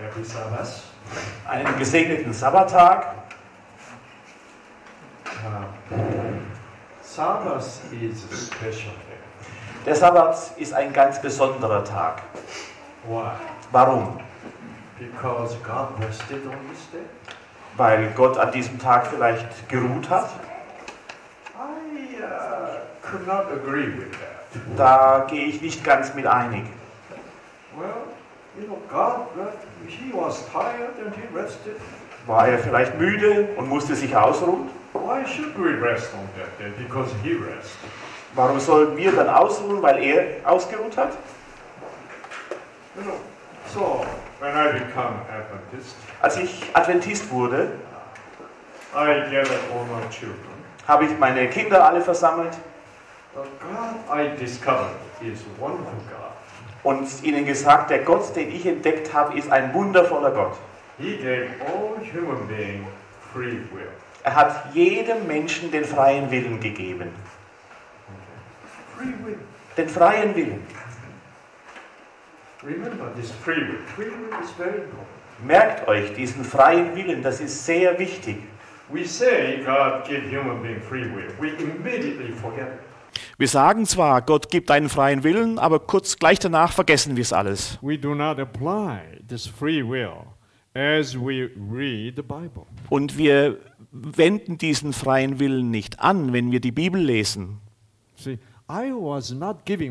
Happy Sabbath. Einen gesegneten Sabbattag. Sabbath is a special day. Der Sabbat ist ein ganz besonderer Tag. Why? Warum? Because God rested on this day? Weil Gott an diesem Tag vielleicht geruht hat? I could not agree with that. Da gehe ich nicht ganz mit einig. Well, God, He was tired and He rested. War er vielleicht müde und musste sich ausruhen? Why should we rest on that day? Because He rested. Warum sollen wir dann ausruhen, weil er ausgeruht hat? So when I become Adventist, Als ich Adventist wurde, I gathered all my children. habe ich meine Kinder alle versammelt God I discovered is a wonderful God. und ihnen gesagt, der Gott, den ich entdeckt habe, ist ein wundervoller Gott. He gave all human beings free will. Er hat jedem Menschen den freien Willen gegeben. Free will. Den freien Willen. Remember this free will. Free will is very important. Merkt euch diesen freien Willen, das ist sehr wichtig. We say God give human being free will. We immediately forget it. Wir sagen zwar, Gott gibt einen freien Willen, aber kurz gleich danach vergessen wir es alles. We do not apply this free will as we read the Bible. Und wir wenden diesen freien Willen nicht an, wenn wir die Bibel lesen. See, I was not giving